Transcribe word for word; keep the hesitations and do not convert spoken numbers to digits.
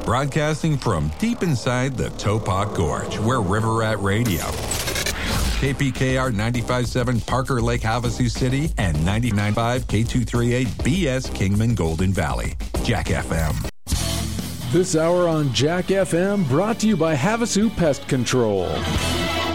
Broadcasting from deep inside the Topok Gorge, we're River Rat Radio. K P K R ninety-five point seven Parker Lake, Havasu City, and ninety-nine point five K two thirty-eight B S Kingman Golden Valley. Jack F M. This hour on Jack F M brought to you by Havasu Pest Control.